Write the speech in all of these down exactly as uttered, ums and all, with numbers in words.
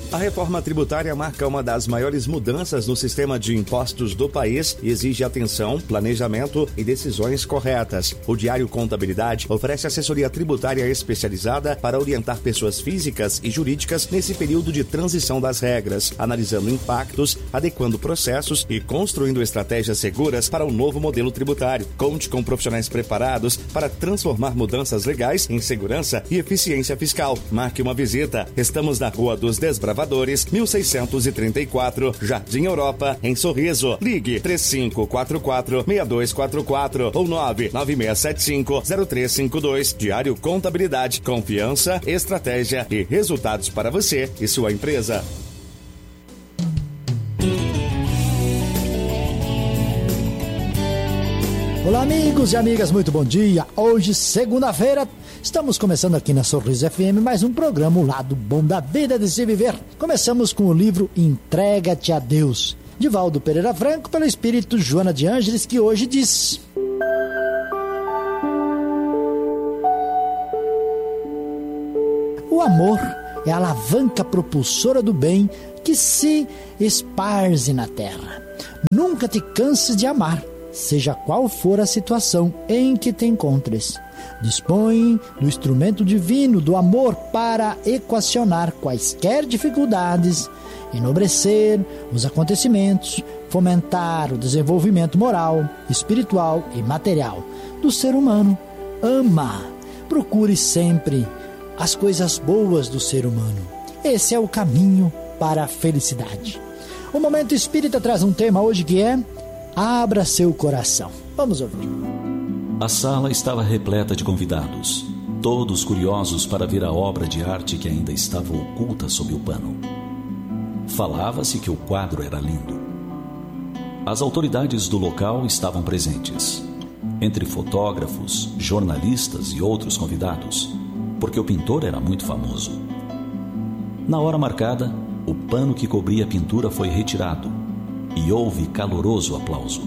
A reforma tributária marca uma das maiores mudanças no sistema de impostos do país e exige atenção, planejamento e decisões corretas. O Diário Contabilidade oferece assessoria tributária especializada para orientar pessoas físicas e jurídicas nesse período de transição das regras, analisando impactos, adequando processos e construindo estratégias seguras para o novo modelo tributário. Conte com profissionais preparados para transformar mudanças legais em segurança e eficiência fiscal. Marque uma visita. Estamos na Rua dos Desbravadores, mil seiscentos e trinta e quatro, Jardim Europa, em Sorriso. Ligue três cinco quatro quatro, seis dois quatro quatro ou nove nove seis sete cinco, zero três cinco dois. Diário Contabilidade, confiança, estratégia e resultados para você e sua empresa. Olá, amigos e amigas, muito bom dia. Hoje, segunda-feira, estamos começando aqui na Sorriso F M mais um programa, O Lado Bom da Vida de Se Viver. Começamos com o livro Entrega-te a Deus, de Valdo Pereira Franco, pelo espírito Joana de Ângeles, que hoje diz: o amor é a alavanca propulsora do bem que se esparze na terra. Nunca te canses de amar, seja qual for a situação em que te encontres. Dispõe do instrumento divino do amor para equacionar quaisquer dificuldades, enobrecer os acontecimentos, fomentar o desenvolvimento moral, espiritual e material do ser humano. Ama, procure sempre as coisas boas do ser humano. Esse é o caminho para a felicidade. O Momento Espírita traz um tema hoje que é: abra seu coração. Vamos ouvir. A sala estava repleta de convidados, todos curiosos para ver a obra de arte que ainda estava oculta sob o pano. Falava-se que o quadro era lindo. As autoridades do local estavam presentes, entre fotógrafos, jornalistas e outros convidados, porque o pintor era muito famoso. Na hora marcada, o pano que cobria a pintura foi retirado e houve caloroso aplauso.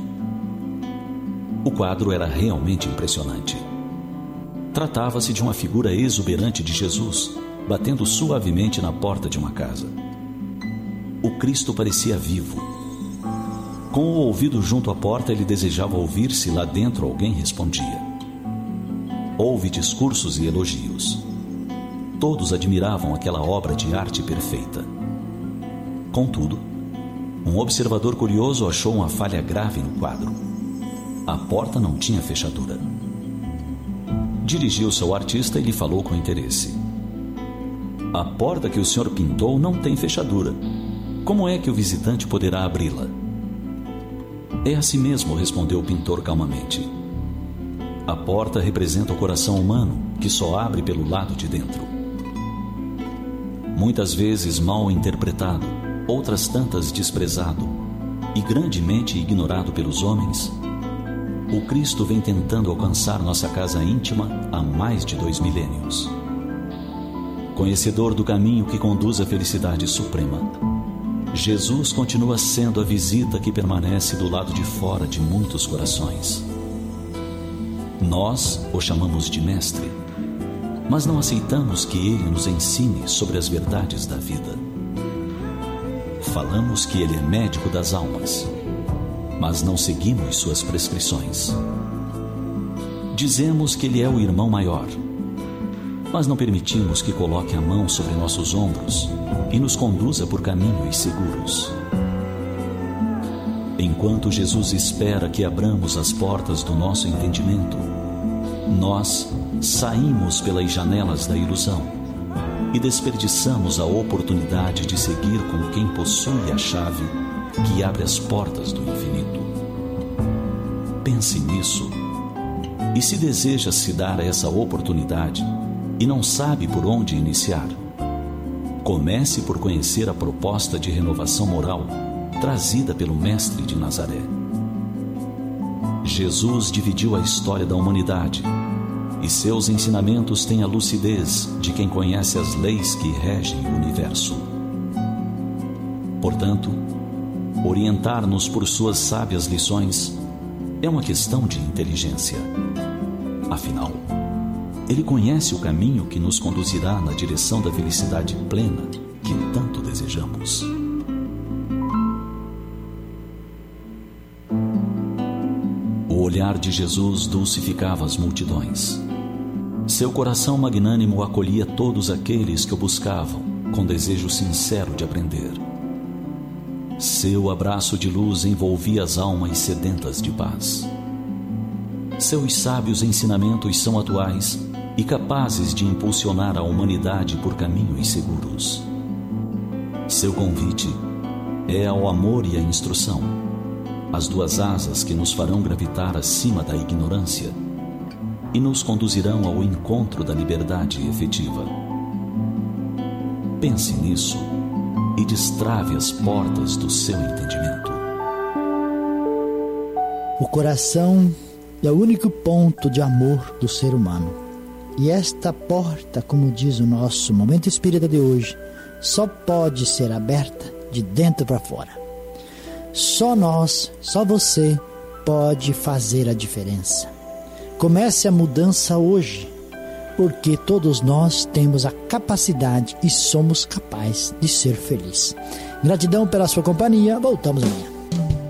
O quadro era realmente impressionante. Tratava-se de uma figura exuberante de Jesus, batendo suavemente na porta de uma casa. O Cristo parecia vivo. Com o ouvido junto à porta, ele desejava ouvir se lá dentro alguém respondia. Houve discursos e elogios. Todos admiravam aquela obra de arte perfeita. Contudo, um observador curioso achou uma falha grave no quadro. A porta não tinha fechadura. Dirigiu-se ao artista e lhe falou com interesse: a porta que o senhor pintou não tem fechadura. Como é que o visitante poderá abri-la? É assim mesmo, respondeu o pintor calmamente. A porta representa o coração humano, que só abre pelo lado de dentro. Muitas vezes mal interpretado, outras tantas desprezado e grandemente ignorado pelos homens, o Cristo vem tentando alcançar nossa casa íntima há mais de dois milênios. Conhecedor do caminho que conduz à felicidade suprema, Jesus continua sendo a visita que permanece do lado de fora de muitos corações. Nós o chamamos de mestre, mas não aceitamos que ele nos ensine sobre as verdades da vida. Falamos que ele é médico das almas, mas não seguimos suas prescrições. Dizemos que ele é o irmão maior, mas não permitimos que coloque a mão sobre nossos ombros e nos conduza por caminhos seguros. Enquanto Jesus espera que abramos as portas do nosso entendimento, nós saímos pelas janelas da ilusão e desperdiçamos a oportunidade de seguir com quem possui a chave que abre as portas do infinito. Pense nisso. E se deseja se dar essa oportunidade e não sabe por onde iniciar, comece por conhecer a proposta de renovação moral trazida pelo Mestre de Nazaré. Jesus dividiu a história da humanidade e seus ensinamentos têm a lucidez de quem conhece as leis que regem o universo. Portanto, orientar-nos por suas sábias lições é uma questão de inteligência. Afinal, ele conhece o caminho que nos conduzirá na direção da felicidade plena que tanto desejamos. O olhar de Jesus dulcificava as multidões. Seu coração magnânimo acolhia todos aqueles que o buscavam, com desejo sincero de aprender. Seu abraço de luz envolvia as almas sedentas de paz. Seus sábios ensinamentos são atuais e capazes de impulsionar a humanidade por caminhos seguros. Seu convite é ao amor e à instrução, as duas asas que nos farão gravitar acima da ignorância e nos conduzirão ao encontro da liberdade efetiva. Pense nisso e destrave as portas do seu entendimento. O coração é o único ponto de amor do ser humano. E esta porta, como diz o nosso Momento Espírita de hoje, só pode ser aberta de dentro para fora. Só nós, só você pode fazer a diferença. Comece a mudança hoje, porque todos nós temos a capacidade e somos capazes de ser felizes. Gratidão pela sua companhia, voltamos amanhã.